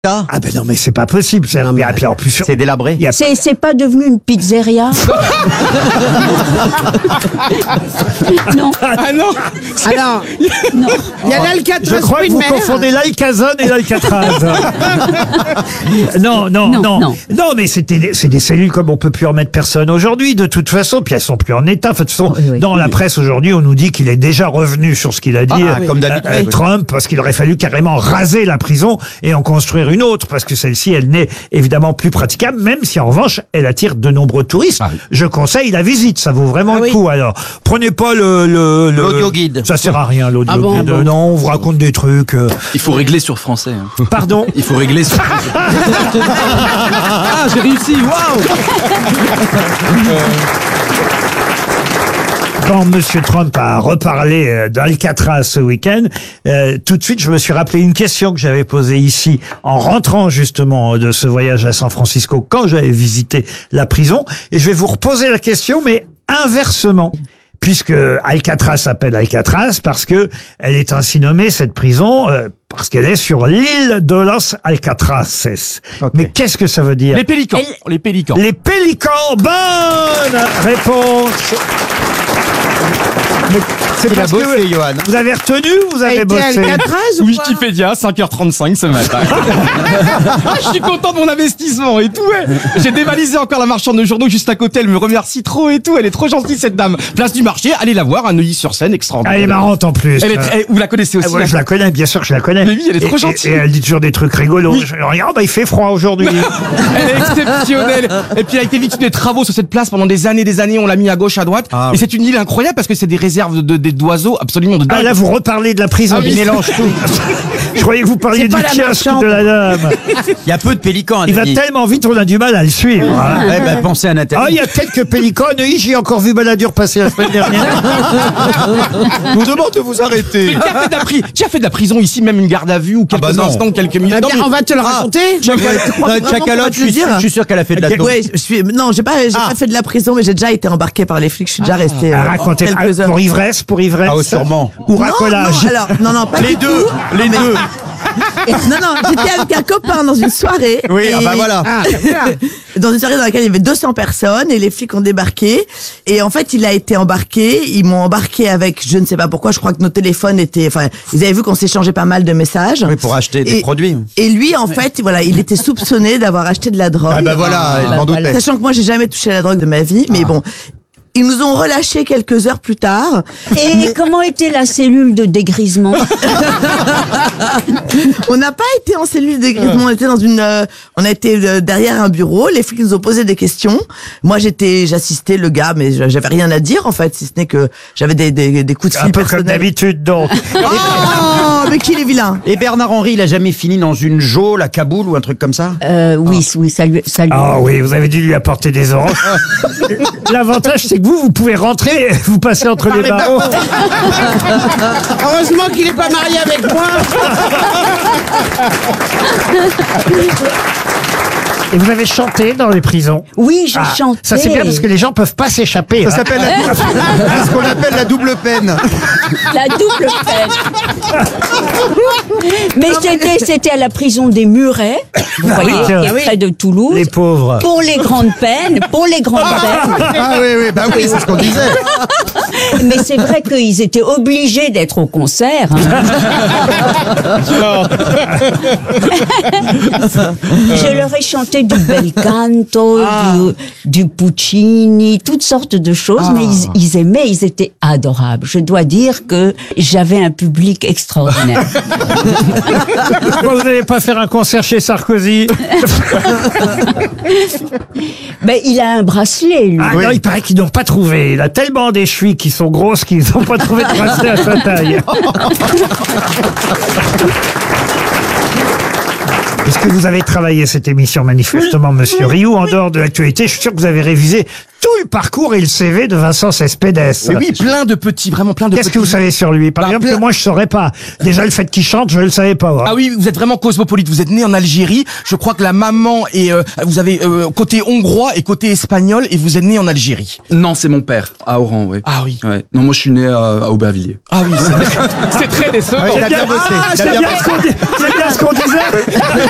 Ah ben non, mais c'est pas possible. Mais en plus, C'est délabré. il y a C'est pas devenu une pizzeria? Non. Ah non. Alors, Non. il y a l'Alcatraz. Je crois que vous Queen Mare. confondez l'Alcazone et l'Alcatraz. Non, mais c'est des cellules comme on peut plus en mettre personne aujourd'hui, de toute façon, puis elles sont plus en état. Enfin, de toute façon, Oui. dans la presse aujourd'hui, on nous dit qu'il est déjà revenu sur ce qu'il a dit, Comme d'habitude. Trump, parce qu'il aurait fallu carrément raser la prison et en construire une autre, parce que celle-ci, elle n'est évidemment plus praticable, même si en revanche, elle attire de nombreux touristes. Je conseille la visite, ça vaut vraiment le coup. Alors, prenez pas L'audio guide. Ça sert à rien, l'audio guide. bon. Non, on vous raconte des trucs. Il faut régler sur français. Hein. Pardon? Il faut régler sur français. Ah, j'ai réussi. Waouh. Quand Monsieur Trump a reparlé d'Alcatraz ce week-end, tout de suite, je me suis rappelé une question que j'avais posée ici en rentrant justement de ce voyage à San Francisco quand j'avais visité la prison. Et je vais vous reposer la question, mais inversement. Puisque Alcatraz s'appelle Alcatraz parce que elle est ainsi nommée, cette prison, parce qu'elle est sur l'île de Los Alcatraces. Mais qu'est-ce que ça veut dire? Les pélicans. Les pélicans. Les pélicans. Bonne réponse. Mais c'est parce bossé, que Johan. vous avez retenu ou vous avez Et bossé? Alcatraz ou pas? Wikipédia, 5h35 ce matin. Ah, je suis content de mon investissement et tout. Ouais. J'ai dévalisé encore la marchande de journaux juste à côté. Elle me remercie trop et tout. Elle est trop gentille cette dame. Place du marché, allez la voir à Neuilly-sur-Seine, extraordinaire. Elle est marrante en plus. Elle est vous la connaissez aussi? Ouais, je la connais, bien sûr que je la connais. Mais oui, elle est trop gentille. Et elle dit toujours des trucs rigolos. Je regarde, il fait froid aujourd'hui. Elle est exceptionnelle. Et puis elle a été victime des travaux sur cette place pendant des années. On l'a mis à gauche, à droite. Et c'est une île incroyable parce que c'est des réserves d'oiseaux absolument de dingue. Ah là, vous reparlez de la prison, Ah oui, il mélange tout. Je croyais que vous parliez du pas la kiosque marchande. de la dame. Il y a peu de pélicans. Il va tellement vite, on a du mal à le suivre. Hein. Ouais, bah, pensez à Nathalie. Ah, il y a quelques pélicans. Neuilly, j'ai encore vu Balladur passer la semaine dernière. Je vous demande de vous arrêter. Qui a fait de la prison ici, même une garde à vue ou quelques non. instants, quelques minutes? Eh Non, bien, mais- on va te le raconter. Chacalotte, je suis sûr qu'elle a fait de la taupe. Ouais, non, j'ai pas fait de la prison, mais j'ai déjà été embarqué par les flics. Je suis déjà resté Racontez quelques heures. pour ivresse. Ah, oh, sûrement. Ou racolage. Non, pas Les du deux, tout. les deux. Non, j'étais avec un copain dans une soirée. Oui, et- ah bah voilà. Dans une soirée dans laquelle il y avait 200 personnes et les flics ont débarqué. Et en fait, il a été embarqué. Ils m'ont embarqué avec, je ne sais pas pourquoi, je crois que nos téléphones étaient, enfin, ils avaient vu qu'on s'échangeait pas mal de messages. Oui, pour acheter des produits. Et lui, en fait, voilà, il était soupçonné d'avoir acheté de la drogue. Ah bah voilà, il m'en doutait. Sachant que moi, j'ai jamais touché à la drogue de ma vie, mais bon. Ils nous ont relâchés quelques heures plus tard. Et comment était la cellule de dégrisement? On n'a pas été en cellule de dégrisement, on était on a été derrière un bureau, les flics nous ont posé des questions. Moi, j'assistais le gars, mais j'avais rien à dire, en fait, si ce n'est que j'avais des coups de fil Un peu comme personnels. d'habitude, donc. Oh, mais qu'il est vilain. Et Bernard-Henri, il a jamais fini dans une geôle à Kaboul ou un truc comme ça? Oui, ça lui. Ah oui, vous avez dû lui apporter des oranges. L'avantage, c'est que vous pouvez rentrer, vous passez entre les barreaux. Heureusement qu'il n'est pas marié avec moi. Et vous avez chanté dans les prisons? Oui, j'ai chanté. Ça c'est bien parce que les gens peuvent pas s'échapper. Ça s'appelle ce qu'on appelle la double peine. La double peine. Mais c'était à la prison des Murets, vous voyez, qui est près de Toulouse. Les pauvres. Pour les grandes peines, Ah oui, bah oui, c'est ce qu'on disait. Mais c'est vrai qu'ils étaient obligés d'être au concert. Hein. Je leur ai chanté du bel canto, du Puccini, toutes sortes de choses, mais ils aimaient, ils étaient adorables. Je dois dire que j'avais un public extraordinaire. Pourquoi vous n'allez pas faire un concert chez Sarkozy? Ben, il a un bracelet, lui. Ah non, il paraît qu'ils n'ont pas trouvé. Il a tellement des chevilles qui sont grosses qu'ils n'ont pas trouvé de bracelet à sa taille. Puisque vous avez travaillé cette émission manifestement, Monsieur Rioux, en dehors de l'actualité, je suis sûr que vous avez révisé tout le parcours et le CV de Vincent Cespedes. Mais oui, vraiment plein de Qu'est-ce que vous savez sur lui? Par exemple, que moi je saurais pas. Déjà le fait qu'il chante, je le savais pas. Hein. Ah oui, vous êtes vraiment cosmopolite. Vous êtes né en Algérie. Je crois que la maman est, vous avez côté hongrois et côté espagnol, et vous êtes né en Algérie. Non, c'est mon père, à Oran, oui. Ah oui. Ouais. Non, moi je suis né à Aubervilliers. Ah oui, c'est très décevant. Il a bien bossé. Ah, Il a c'est bien bien, bossé. c'est bien ce qu'on disait.